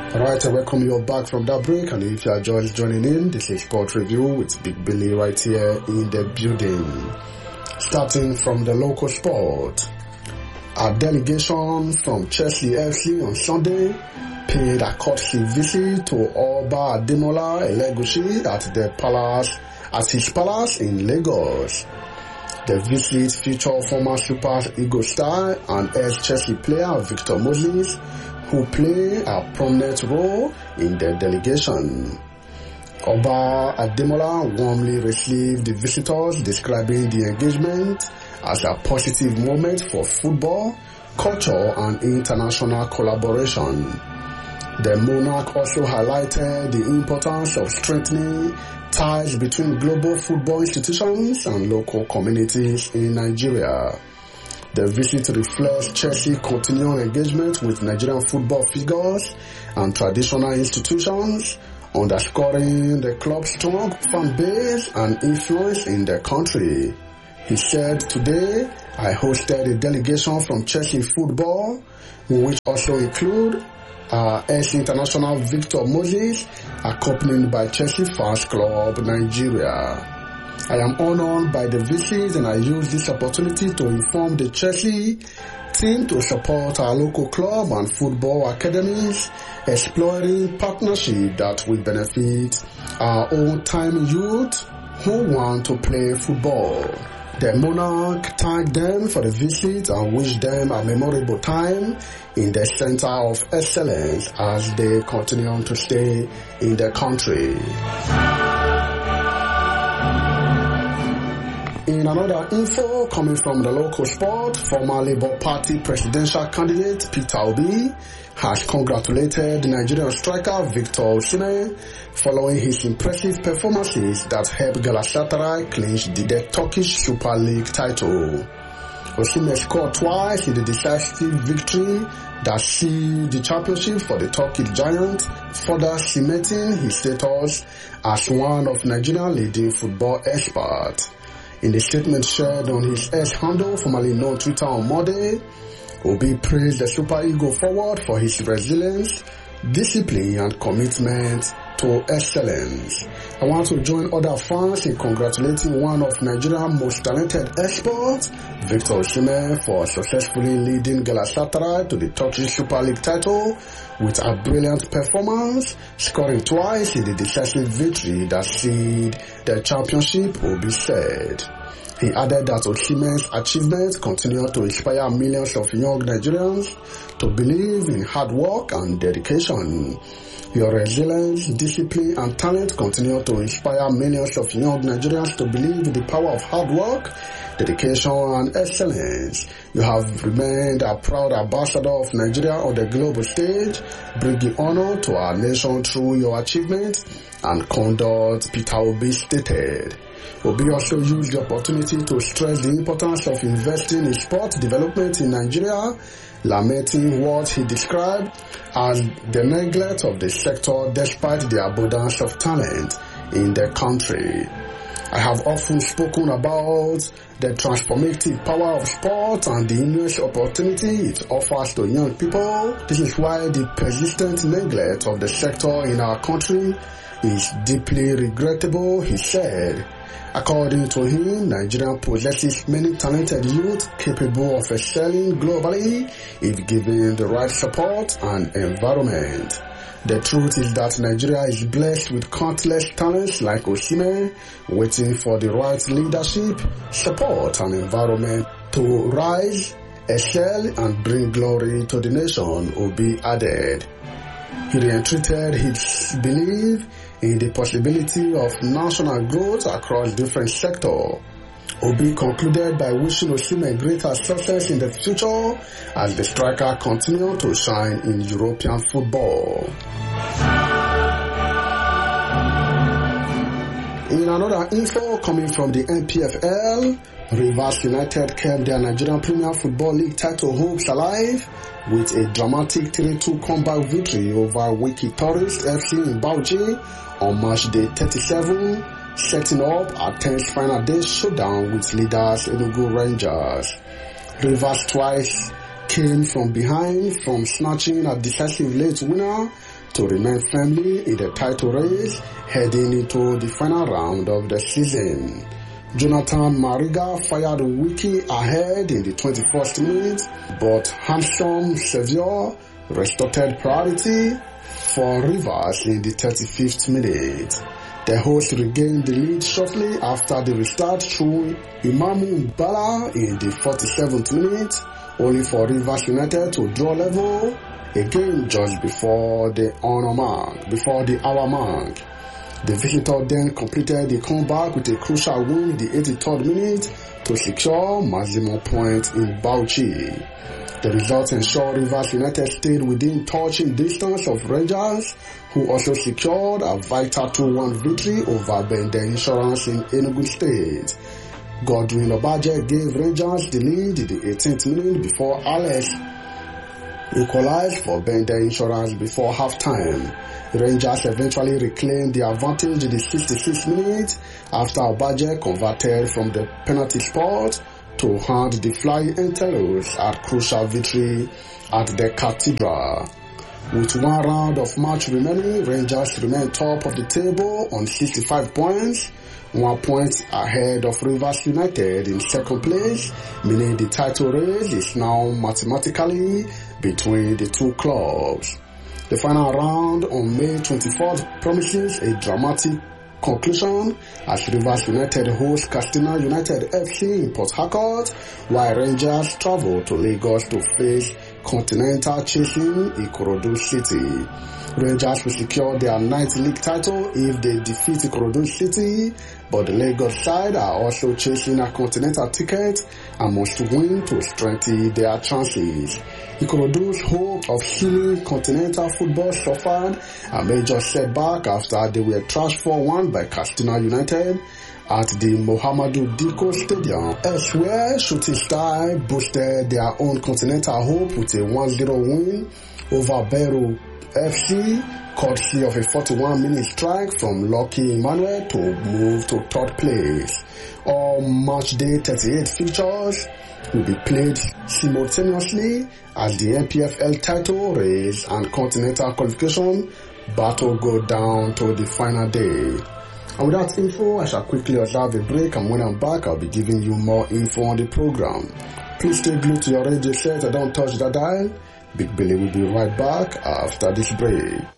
Alright, I welcome you all back from that break, and if you are just joining in, this is Sport Review with Big Billy right here in the building. Starting from the local sport, a delegation from Chelsea FC on Sunday paid a courtesy visit to Oba Ademola Elegushi at his palace in Lagos. The visit featured former Super Eagles star and ex-Chelsea player Victor Moses, who play a prominent role in the delegation. Oba Ademola warmly received the visitors, describing the engagement as a positive moment for football, culture and international collaboration. The monarch also highlighted the importance of strengthening ties between global football institutions and local communities in Nigeria. The visit reflects Chelsea's continuing engagement with Nigerian football figures and traditional institutions, underscoring the club's strong fan base and influence in the country. He said, "Today, I hosted a delegation from Chelsea football, which also include ex-international Victor Moses, accompanied by Chelsea Fans Club Nigeria. I am honored by the visit, and I use this opportunity to inform the Chelsea team to support our local club and football academies, exploring partnership that will benefit our old-time youth who want to play football." The monarch thanked them for the visit and wished them a memorable time in the center of excellence as they continue to stay in the country. In another info coming from the local sport, former Labour Party presidential candidate Peter Obi has congratulated the Nigerian striker Victor Osimhen following his impressive performances that helped Galatasaray clinch the Turkish Super League title. Osimhen scored twice in the decisive victory that sealed the championship for the Turkish giant, further cementing his status as one of Nigeria's leading football experts. In the statement shared on his X handle, formerly known Twitter, on Monday, Obi praised the Super Eagles forward for his resilience, discipline and commitment to excellence. I want to join other fans in congratulating one of Nigeria's most talented experts, Victor Osimhen, for successfully leading Galatasaray to the Turkish Super League title with a brilliant performance, scoring twice in the decisive victory that sealed the championship, Obi said. He added that Osimhen's achievements continue to inspire millions of young Nigerians to believe in hard work and dedication. Your resilience, discipline and talent continue to inspire millions of young Nigerians to believe in the power of hard work, dedication and excellence. You have remained a proud ambassador of Nigeria on the global stage, bringing honor to our nation through your achievements and conduct, Peter Obi stated. Obi also used the opportunity to stress the importance of investing in sport development in Nigeria, lamenting what he described as the neglect of the sector despite the abundance of talent in the country. I have often spoken about the transformative power of sport and the immense opportunity it offers to young people. This is why the persistent neglect of the sector in our country is deeply regrettable, he said. According to him, Nigeria possesses many talented youth capable of excelling globally if given the right support and environment. The truth is that Nigeria is blessed with countless talents like Osimhen, waiting for the right leadership, support and environment to rise, excel and bring glory to the nation, Obi added. He reiterated his belief in the possibility of national growth across different sectors. Obi concluded by wishing Osimhen greater success in the future as the striker continues to shine in European football. In another info coming from the NPFL, Rivers United kept their Nigerian Premier Football League title hopes alive with a dramatic 3-2 comeback victory over Wiki Tourist FC in Bauchi on March Day 37, setting up a tense final day showdown with leaders Enugu Rangers. Rivers twice came from behind from snatching a decisive late winner to remain firmly in the title race heading into the final round of the season. Jonathan Mariga fired Wiki ahead in the 21st minute, but handsome Xavier restored priority for Rivers in the 35th minute. The hosts regained the lead shortly after the restart through Imamu Bala in the 47th minute, only for Rivers United to draw level again just before the hour mark. The visitor then completed the comeback with a crucial win in the 83rd minute to secure maximum points in Bauchi. The result ensured Rivers United stayed within touching distance of Rangers, who also secured a vital 2-1 victory over Bende Insurance in Enugu State. Godwin Obaje gave Rangers the lead in the 18th minute before Alex equalized for Bende Insurance before halftime. Rangers eventually reclaimed the advantage in the 66th minute after Obaje converted from the penalty spot to hand the Flying Enteros a crucial victory at the Cathedral. With one round of match remaining, Rangers remain top of the table on 65 points, 1 point ahead of Rivers United in second place, meaning the title race is now mathematically between the two clubs. The final round on May 24th promises a dramatic conclusion as Rivers United host Katsina United FC in Port Harcourt, while Rangers travel to Lagos to face Continental chasing Ikorodu City. Rangers will secure their 9th league title if they defeat Ikorodu City, but the Lagos side are also chasing a Continental ticket and must win to strengthen their chances. Ikorodu's hope of healing Continental football suffered a major setback after they were thrashed 4-1 by Katsina United at the Mohamedou Dikko Stadium. Elsewhere, Shooting Star boosted their own Continental hope with a 1-0 win over Beru FC, courtesy of a 41-minute strike from Lucky Emmanuel to move to third place. All match day 38 fixtures will be played simultaneously as the NPFL title race and Continental qualification battle go down to the final day. And with that info, I shall quickly observe a break, and when I'm back, I'll be giving you more info on the program. Please stay glued to your radio set and don't touch the dial. Big Billy will be right back after this break.